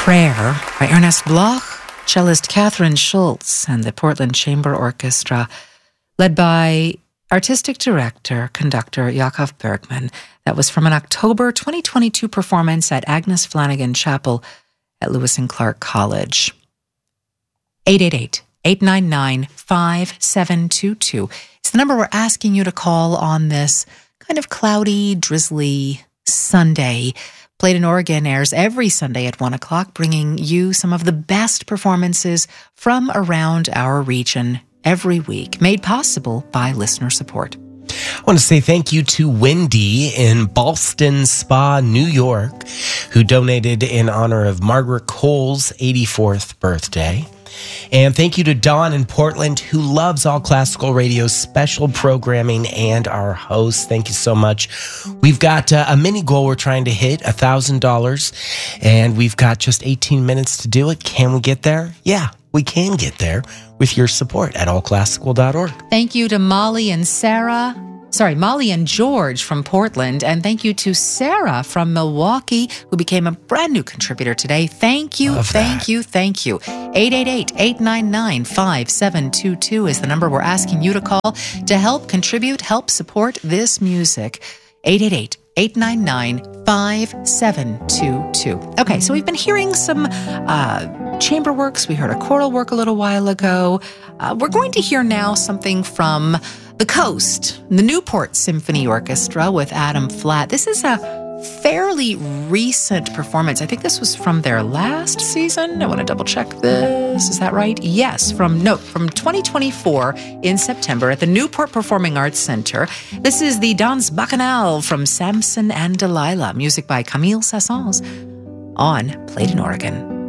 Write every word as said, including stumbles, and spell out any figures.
Prayer by Ernest Bloch, cellist Catherine Schultz, and the Portland Chamber Orchestra, led by artistic director, conductor Yakov Bergman. That was from an October twenty twenty-two performance at Agnes Flanagan Chapel at Lewis and Clark College. eight eight eight, eight nine nine, five seven two two is the number we're asking you to call on this kind of cloudy, drizzly Sunday. Played in Oregon airs every Sunday at one o'clock, bringing you some of the best performances from around our region every week, made possible by listener support. I want to say thank you to Wendy in Ballston Spa, New York, who donated in honor of Margaret Cole's eighty-fourth birthday. And thank you to Dawn in Portland, who loves All Classical Radio's special programming and our hosts. Thank you so much. We've got uh, a mini goal we're trying to hit, one thousand dollars, and we've got just eighteen minutes to do it. Can we get there? Yeah, we can get there with your support at all classical dot org. Thank you to Molly and Sarah. Sorry, Molly and George from Portland. And thank you to Sarah from Milwaukee, who became a brand new contributor today. Thank you, Love thank that. you, thank you. eight eight eight, eight nine nine, five seven two two is the number we're asking you to call to help contribute, help support this music. eight eight eight, eight nine nine, five seven two two. Okay, so we've been hearing some uh, chamber works. We heard a choral work a little while ago. Uh, we're going to hear now something from the Coast, the Newport Symphony Orchestra with Adam Flatt. This is a fairly recent performance. I think this was from their last season. I want to double check this. Is that right? Yes, from no, from twenty twenty-four in September at the Newport Performing Arts Center. This is the Danse Bacchanale from Samson and Delilah, music by Camille Saint-Saëns on Played in Oregon.